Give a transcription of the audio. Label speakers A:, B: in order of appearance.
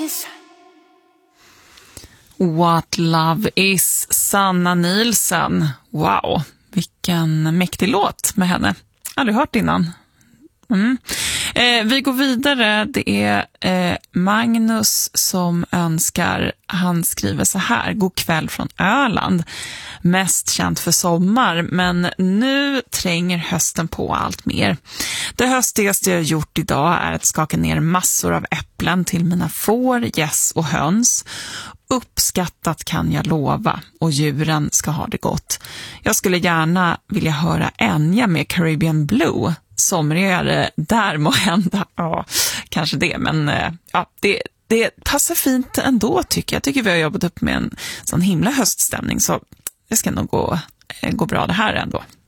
A: What Love Is, Sanna Nielsen. Wow, vilken mäktig låt med henne. Aldrig hört innan. Vi går vidare. Det är Magnus som önskar, han skriver så här: god kväll från Öland, mest känt för sommar, men nu tränger hösten på allt mer. Det höstigaste jag gjort idag är att skaka ner massor av äpplen till mina får, gäss och höns. Uppskattat kan jag lova, och djuren ska ha det gott. Jag skulle gärna vilja höra Enya med Caribbean Blue. Somrigare där må hända. Ja, kanske det, men ja, det passar fint ändå tycker jag. Jag tycker vi har jobbat upp med en sån himla höststämning, så det ska nog gå bra det här ändå.